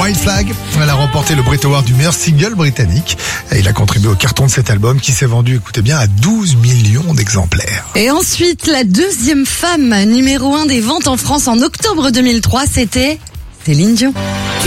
White Flag. Elle a remporté le Brit Award du meilleur single britannique. Et il a contribué au carton de cet album qui s'est vendu, écoutez bien, à 12 millions d'exemplaires. Et ensuite, la deuxième femme numéro 1 des ventes en France en octobre 2003, c'était Céline Dion.